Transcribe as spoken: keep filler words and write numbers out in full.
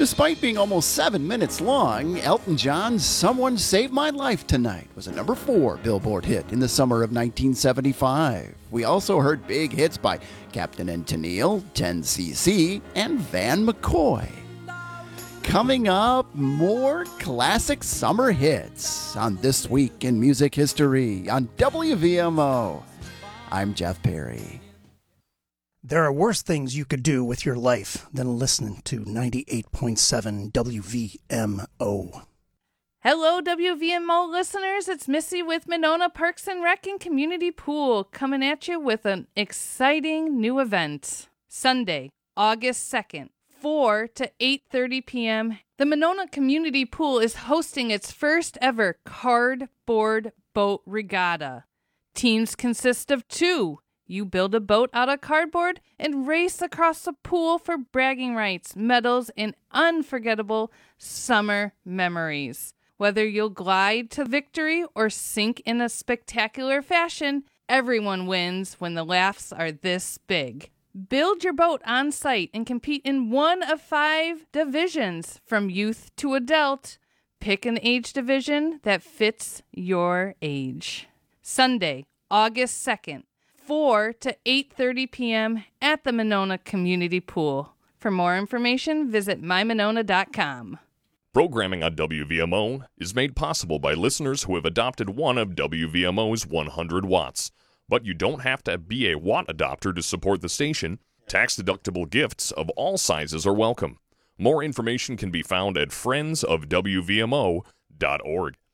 Despite being almost seven minutes long, Elton John's Someone Saved My Life Tonight was a number four Billboard hit in the summer of nineteen seventy-five. We also heard big hits by Captain and Tennille, ten C C, and Van McCoy. Coming up, more classic summer hits on This Week in Music History on W V M O. I'm Jeff Perry. There are worse things you could do with your life than listening to ninety-eight point seven W V M O. Hello, W V M O listeners. It's Missy with Monona Parks and Rec and Community Pool coming at you with an exciting new event. Sunday, August second, four to eight thirty p.m., the Monona Community Pool is hosting its first ever cardboard boat regatta. Teams consist of two. You build a boat out of cardboard and race across the pool for bragging rights, medals, and unforgettable summer memories. Whether you'll glide to victory or sink in a spectacular fashion, everyone wins when the laughs are this big. Build your boat on site and compete in one of five divisions, from youth to adult. Pick an age division that fits your age. Sunday, August second. four to eight thirty p.m. at the Monona Community Pool. For more information, visit my monona dot com. Programming on W V M O is made possible by listeners who have adopted one of W V M O's one hundred watts. But you don't have to be a watt adopter to support the station. Tax-deductible gifts of all sizes are welcome. More information can be found at friends of W V M O dot org.